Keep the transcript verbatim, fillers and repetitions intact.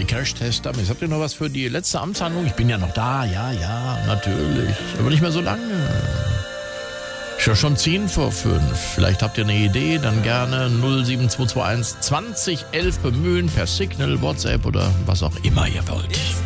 Crash-Tester. Habt ihr noch was für die letzte Amtshandlung? Ich bin ja noch da, ja, ja, natürlich. Aber nicht mehr so lange. Ich war schon zehn vor fünf. Vielleicht habt ihr eine Idee, dann gerne null sieben zwei zwei eins zwanzig elf bemühen per Signal, WhatsApp oder was auch immer ihr wollt.